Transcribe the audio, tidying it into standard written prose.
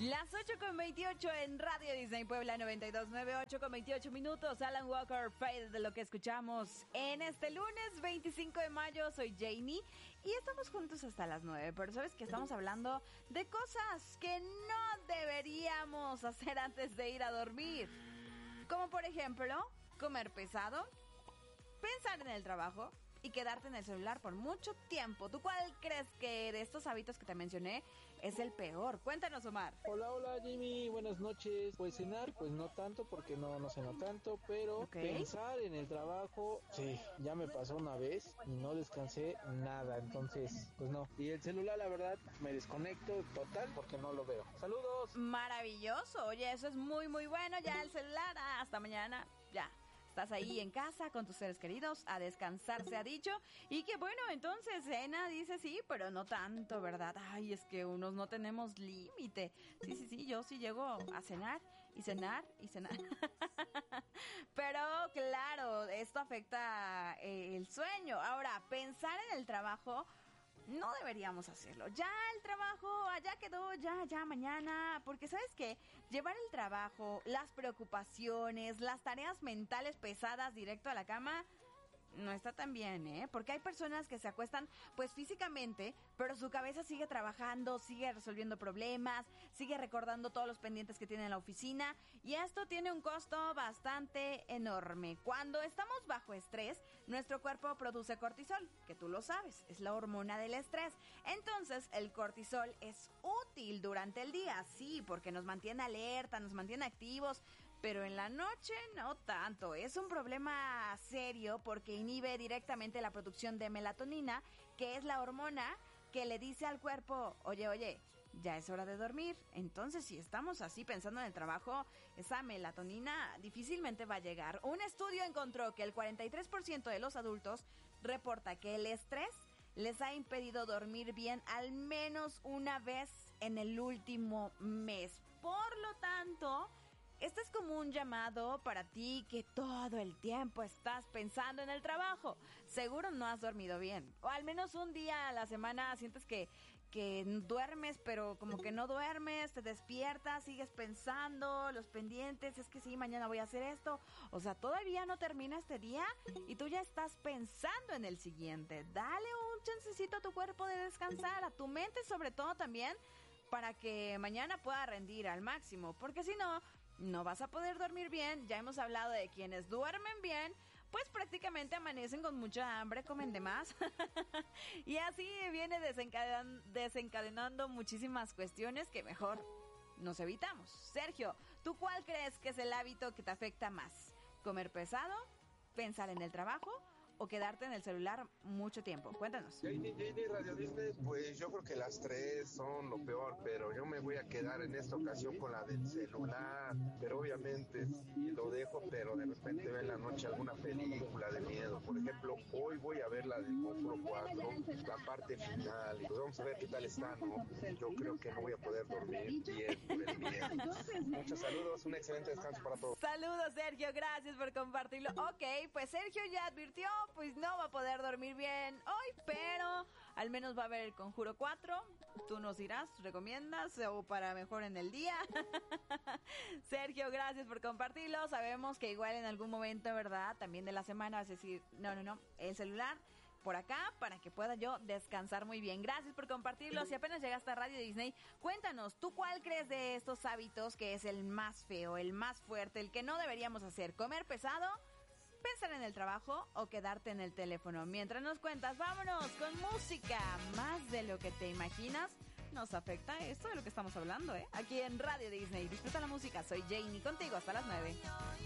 Las 8:28 en Radio Disney Puebla 92.9, 8:28. Alan Walker, Fade, de lo que escuchamos en este lunes 25 de mayo. Soy Jamie y estamos juntos hasta las 9. Pero sabes que estamos hablando de cosas que no deberíamos hacer antes de ir a dormir. Como por ejemplo, comer pesado, pensar en el trabajo y quedarte en el celular por mucho tiempo. ¿Tú cuál crees que de estos hábitos que te mencioné es el peor? Cuéntanos, Omar. Hola Jimmy, buenas noches. Pues cenar, pues no tanto porque no ceno tanto, pero pensar en el trabajo, sí, ya me pasó una vez y no descansé nada, entonces pues no. Y el celular, la verdad, me desconecto total porque no lo veo. ¡Saludos! Maravilloso, oye, eso es muy muy bueno. Ya el celular, hasta mañana, ya. Estás ahí en casa con tus seres queridos, a descansar se ha dicho. Y que bueno, entonces cena, dice sí, pero no tanto, ¿verdad? Ay, es que unos no tenemos límite. Sí, yo sí llego a cenar y cenar y cenar. Pero claro, esto afecta el sueño. Ahora, pensar en el trabajo, no deberíamos hacerlo. Ya el trabajo, allá quedó, ya mañana. Porque ¿sabes qué? Llevar el trabajo, las preocupaciones, las tareas mentales pesadas directo a la cama no está tan bien, ¿eh? Porque hay personas que se acuestan, pues físicamente, pero su cabeza sigue trabajando, sigue resolviendo problemas, sigue recordando todos los pendientes que tiene en la oficina, y esto tiene un costo bastante enorme. Cuando estamos bajo estrés, nuestro cuerpo produce cortisol, que tú lo sabes, es la hormona del estrés. Entonces, el cortisol es útil durante el día, sí, porque nos mantiene alerta, nos mantiene activos, pero en la noche no tanto. Es un problema serio porque inhibe directamente la producción de melatonina, que es la hormona que le dice al cuerpo, oye, ya es hora de dormir. Entonces, si estamos así pensando en el trabajo, esa melatonina difícilmente va a llegar. Un estudio encontró que el 43% de los adultos reporta que el estrés les ha impedido dormir bien al menos una vez en el último mes. Por lo tanto, este es como un llamado para ti que todo el tiempo estás pensando en el trabajo. Seguro no has dormido bien. O al menos un día a la semana sientes que duermes, pero como que no duermes, te despiertas, sigues pensando, los pendientes, es que sí, mañana voy a hacer esto. O sea, todavía no termina este día y tú ya estás pensando en el siguiente. Dale un chancecito a tu cuerpo de descansar, a tu mente sobre todo también, para que mañana pueda rendir al máximo. Porque si no vas a poder dormir bien. Ya hemos hablado de quienes duermen bien, pues prácticamente amanecen con mucha hambre, comen de más. Y así viene desencadenando muchísimas cuestiones que mejor nos evitamos. Sergio, ¿tú cuál crees que es el hábito que te afecta más? ¿Comer pesado? ¿Pensar en el trabajo? ¿O quedarte en el celular mucho tiempo? Cuéntanos. JD Radio Disney, pues yo creo que las tres son lo peor, pero yo me voy a quedar en esta ocasión con la del celular. Pero obviamente sí lo dejo, pero de repente veo en la noche alguna película de miedo. Por ejemplo, hoy voy a ver la del Conjuro 4, la parte final. Y pues vamos a ver qué tal está, ¿no? Yo creo que no voy a poder dormir bien por el miedo. Muchos saludos, un excelente descanso para todos. Saludos, Sergio, gracias por compartirlo. Ok, pues Sergio ya advirtió, pues no va a poder dormir bien hoy, pero al menos va a ver el Conjuro 4. Tú nos dirás, ¿recomiendas o para mejor en el día? Sergio, gracias por compartirlo. Sabemos que igual en algún momento, ¿verdad? También de la semana vas a decir, no, el celular por acá para que pueda yo descansar muy bien. Gracias por compartirlo. Si apenas llegaste a Radio Disney, cuéntanos, ¿tú cuál crees de estos hábitos que es el más feo, el más fuerte, el que no deberíamos hacer? ¿Comer pesado? ¿Pensar en el trabajo o quedarte en el teléfono? Mientras nos cuentas, vámonos con música. Más de lo que te imaginas nos afecta esto de lo que estamos hablando, ¿eh? Aquí en Radio Disney. Disfruta la música. Soy Janie, contigo hasta las 9.